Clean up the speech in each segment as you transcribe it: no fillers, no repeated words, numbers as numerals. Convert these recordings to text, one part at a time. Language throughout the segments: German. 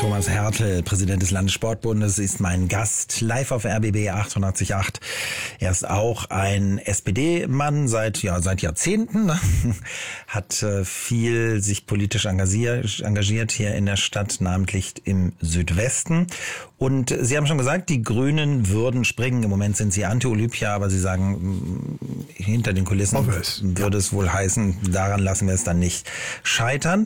Thomas Hertel, Präsident des Landessportbundes, ist mein Gast live auf RBB 888. Er ist auch ein SPD-Mann seit Jahrzehnten, hat viel sich politisch engagiert hier in der Stadt, namentlich im Südwesten. Und Sie haben schon gesagt, die Grünen würden springen. Im Moment sind Sie anti-Olympia, aber Sie sagen, hinter den Kulissen würde es wohl heißen, daran lassen wir es dann nicht scheitern.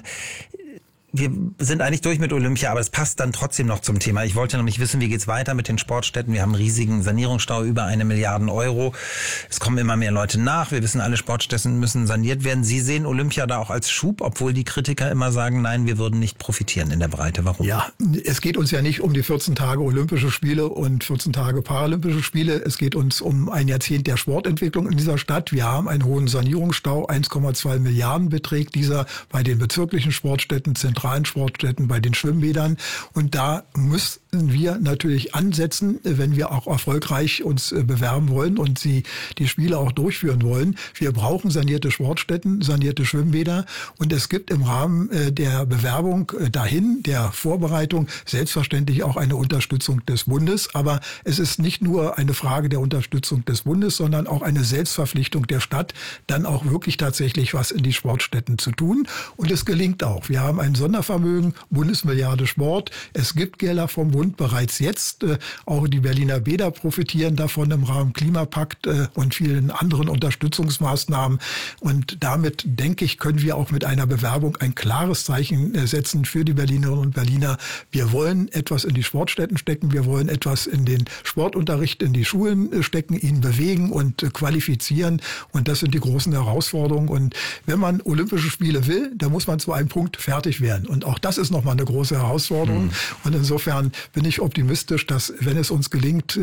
Wir sind eigentlich durch mit Olympia, aber es passt dann trotzdem noch zum Thema. Ich wollte nämlich wissen, wie geht's weiter mit den Sportstätten? Wir haben einen riesigen Sanierungsstau, über 1 Milliarde Euro. Es kommen immer mehr Leute nach. Wir wissen, alle Sportstätten müssen saniert werden. Sie sehen Olympia da auch als Schub, obwohl die Kritiker immer sagen, nein, wir würden nicht profitieren in der Breite. Warum? Ja, es geht uns ja nicht um die 14 Tage Olympische Spiele und 14 Tage Paralympische Spiele. Es geht uns um ein Jahrzehnt der Sportentwicklung in dieser Stadt. Wir haben einen hohen Sanierungsstau. 1,2 Milliarden beträgt dieser bei den bezirklichen Sportstätten, zentralen Sportstätten, bei den Schwimmbädern. Und da müssen wir natürlich ansetzen, wenn wir auch erfolgreich uns bewerben wollen und die Spiele auch durchführen wollen. Wir brauchen sanierte Sportstätten, sanierte Schwimmbäder. Und es gibt im Rahmen der Bewerbung dahin, der Vorbereitung, selbstverständlich auch eine Unterstützung des Bundes. Aber es ist nicht nur eine Frage der Unterstützung des Bundes, sondern auch eine Selbstverpflichtung der Stadt, dann auch wirklich tatsächlich was in die Sportstätten zu tun. Und es gelingt auch. Wir haben ein Sondervermögen, Bundesmilliarde Sport. Es gibt Gelder vom Bund bereits jetzt. Auch die Berliner Bäder profitieren davon im Rahmen Klimapakt und vielen anderen Unterstützungsmaßnahmen. Und damit, denke ich, können wir auch mit einer Bewerbung ein klares Zeichen setzen für die Berlinerinnen und Berliner. Wir wollen etwas in die Sportstätten stecken. Wir wollen etwas in den Sportunterricht, in die Schulen stecken, ihn bewegen und qualifizieren. Und das sind die großen Herausforderungen. Und wenn man Olympische Spiele will, dann muss man zu einem Punkt fertig werden. Und auch das ist nochmal eine große Herausforderung. Und insofern bin ich optimistisch, dass, wenn es uns gelingt,